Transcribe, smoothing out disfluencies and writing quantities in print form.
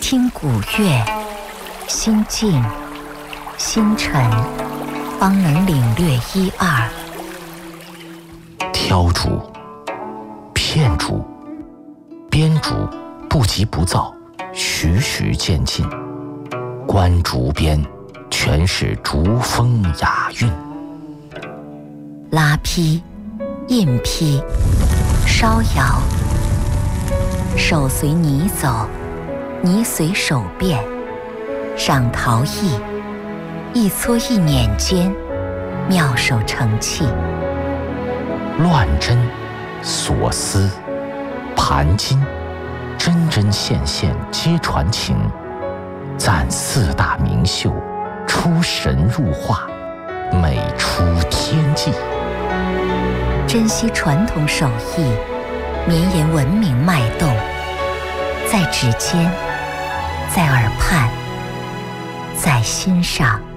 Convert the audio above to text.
听古乐，心静心沉，方能领略一二。 挑竹、片竹、编竹不急不躁，徐徐渐进。观竹边，全是竹风雅韵。 拉坯、印坯、烧窑，手随泥走，泥随手变。上陶艺，一撮一捻间，妙手成器。 乱针、锁丝、盘金，针针线线皆传情。赞四大名秀，出神入化，美出天际。 珍惜传统手艺，绵延文明脉动，在指尖，在耳畔，在心上。